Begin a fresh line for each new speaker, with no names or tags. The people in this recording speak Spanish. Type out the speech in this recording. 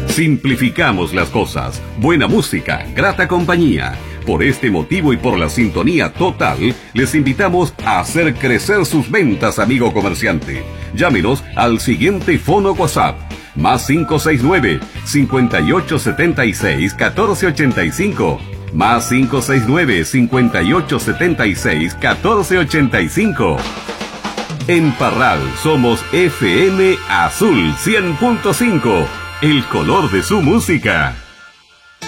Simplificamos las cosas. Buena música, grata compañía. Por este motivo y por la sintonía total, les invitamos a hacer crecer sus ventas, amigo comerciante. Llámenos al siguiente fono WhatsApp: más 569-5876-1485. Más 569-5876-1485. En Parral somos FM Azul 100.5, el color de su música.